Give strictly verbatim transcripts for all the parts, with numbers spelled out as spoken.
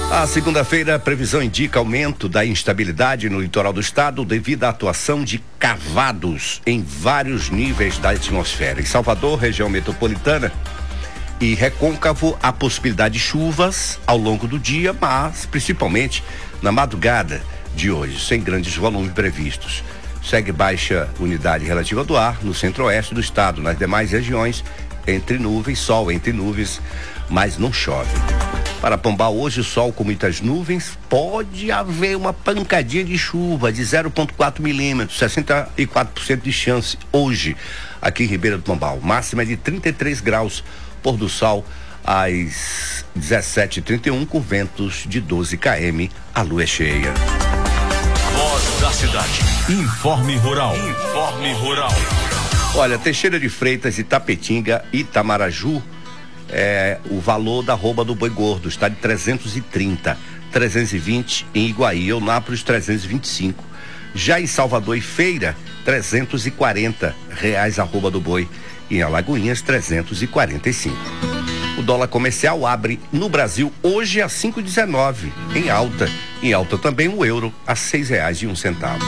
A segunda-feira, a previsão indica aumento da instabilidade no litoral do estado devido à atuação de cavados em vários níveis da atmosfera. Em Salvador, região metropolitana e Recôncavo, há possibilidade de chuvas ao longo do dia, mas principalmente na madrugada de hoje, sem grandes volumes previstos. Segue baixa umidade relativa do ar no centro-oeste do estado. Nas demais regiões, entre nuvens, sol entre nuvens, mas não chove. Para Pombal, hoje o sol com muitas nuvens, pode haver uma pancadinha de chuva de zero vírgula quatro milímetros, sessenta e quatro por cento de chance hoje, aqui em Ribeira do Pombal. Máxima de trinta e três graus, pôr do sol às dezessete e trinta e um, com ventos de doze quilômetros, a lua é cheia. Voz da cidade. Informe Rural. Informe Rural. Olha, Teixeira de Freitas, Itapetinga, Itamaraju, É, o valor da arroba do boi gordo está de trezentos e trinta, trezentos e vinte em Iguaí, Eunápolis trezentos e vinte e cinco. Já em Salvador e Feira, trezentos e quarenta reais a arroba do boi. E em Alagoinhas, trezentos e quarenta e cinco. O dólar comercial abre no Brasil hoje a cinco e dezenove, em alta. Em alta também o euro a seis reais e um centavo.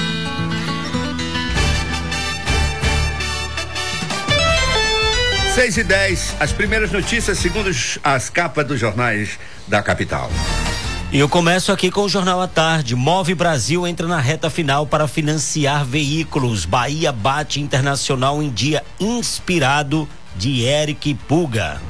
seis e dez, as primeiras notícias segundo as capas dos jornais da capital. E eu começo aqui com o Jornal à Tarde. Move Brasil entra na reta final para financiar veículos. Bahia bate internacional em dia inspirado de Eric Puga.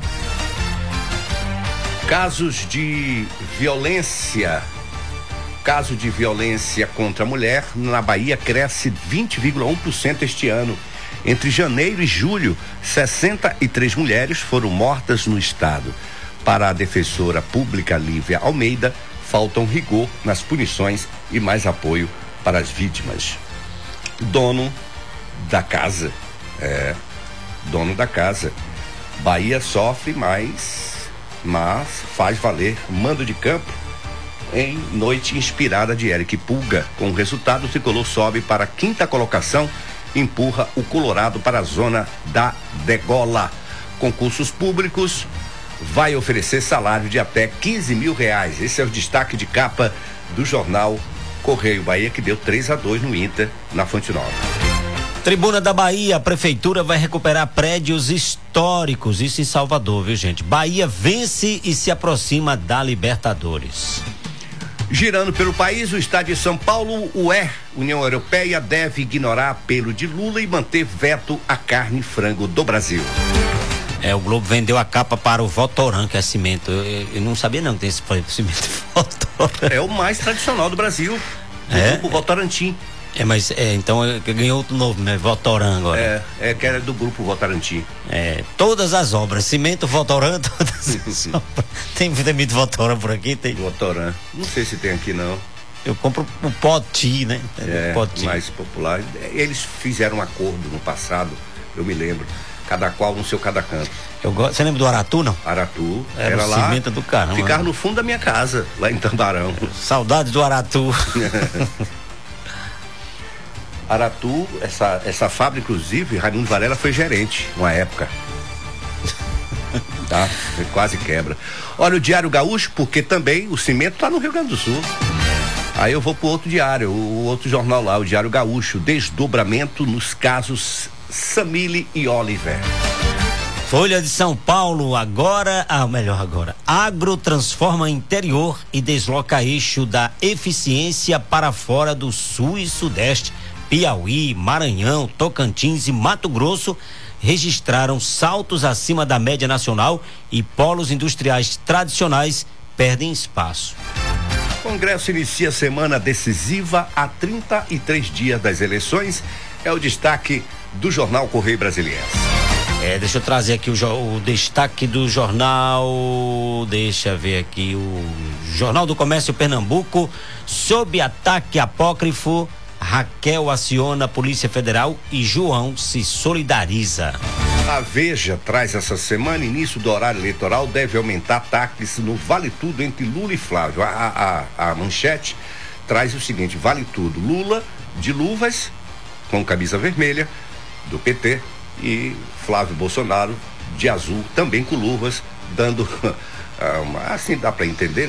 Casos de violência, caso de violência contra a mulher na Bahia cresce vinte vírgula um por cento este ano. Entre janeiro e julho, sessenta e três mulheres foram mortas no estado. Para a defensora pública Lívia Almeida, faltam rigor nas punições e mais apoio para as vítimas. Dono da casa, é, dono da casa. Bahia sofre mais, mas faz valer mando de campo em noite inspirada de Eric Puga. Com o resultado, o tricolor sobe para a quinta colocação, empurra o Colorado para a zona da degola. Concursos públicos vai oferecer salário de até quinze mil reais. Esse é o destaque de capa do jornal Correio Bahia, que deu três a dois no Inter, na Fonte Nova. Tribuna da Bahia, a prefeitura vai recuperar prédios históricos, isso em Salvador, viu gente? Bahia vence e se aproxima da Libertadores. Girando pelo país, o estado de São Paulo, o U E, União Europeia, deve ignorar apelo de Lula e manter veto à carne e frango do Brasil. É, o Globo vendeu a capa para o Votoran, que é cimento. Eu, eu não sabia não que tem esse cimento Votoran. É o mais tradicional do Brasil, o é? grupo Votorantim. É, mas é, então é, ganhou outro nome, né? Votoran agora. É, é que era do grupo Votorantim. É, todas as obras, cimento Votoran, todas as obras. Tem cimento Votoran por aqui? Tem. Votoran. Não sei se tem aqui não. Eu compro o Poti, né? É, Poti. Mais popular. Eles fizeram um acordo no passado, eu me lembro. Cada qual no seu cada canto. Eu gosto. Você lembra do Aratu, não? Aratu. Era, era o lá. cimento do caramba. Ficar no fundo da minha casa, lá em Tambarão. Saudades do Aratu. Aratu, essa, essa fábrica, inclusive, Raimundo Varela foi gerente, uma época. Tá? Quase quebra. Olha o Diário Gaúcho, porque também o cimento tá no Rio Grande do Sul. Aí eu vou pro outro diário, o outro jornal lá, o Diário Gaúcho, desdobramento nos casos Samile e Oliver. Folha de São Paulo, agora, ah, melhor agora, agro transforma interior e desloca eixo da eficiência para fora do sul e sudeste. Piauí, Maranhão, Tocantins e Mato Grosso registraram saltos acima da média nacional e polos industriais tradicionais perdem espaço. O Congresso inicia a semana decisiva a trinta e três dias das eleições. É o destaque do jornal Correio Brasiliense. É, deixa eu trazer aqui o, o destaque do jornal, deixa eu ver aqui, o Jornal do Comércio Pernambuco, sob ataque apócrifo, Raquel aciona a Polícia Federal e João se solidariza. A Veja traz essa semana, início do horário eleitoral deve aumentar ataques no Vale Tudo entre Lula e Flávio. A, a, a manchete traz o seguinte: Vale Tudo, Lula de luvas com camisa vermelha do P T e Flávio Bolsonaro de azul também com luvas, dando uma, assim dá para entender,